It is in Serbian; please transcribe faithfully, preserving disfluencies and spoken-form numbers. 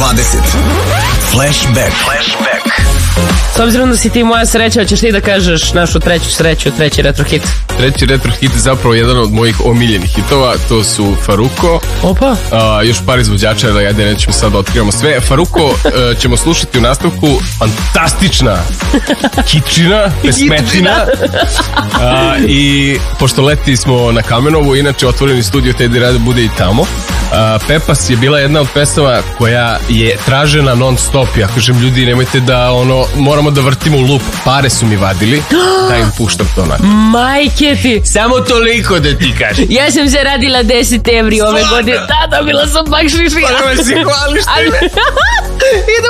dvadeset. Flashback. Flashback. S obzirom da si ti moja sreća, hoćeš ti da kažeš našu treću sreću, treći retro hit? Treći retro hit je zapravo jedan od mojih omiljenih hitova, to su Faruko. Opa. A, još par izvođača, da ajde nećemo sad da otkrivamo sve. Faruko a, ćemo slušati u nastavku, fantastična kičina, pesmetina. A, I pošto leti smo na Kamenovu, inače otvoreni studio Teddy Rada bude i tamo. A, Pepas je bila jedna od pesama koja je tražena non stop. Ja kažem, ljudi, nemojte da ono, moramo da vrtimo u lup. Pare su mi vadili, da im puštam to onako. Majke ti. Samo toliko da ti kažem. Ja sam se radila deset evri ove godine. Da, dobila sam bakšiš. Pa nema si hvališ te. Idemo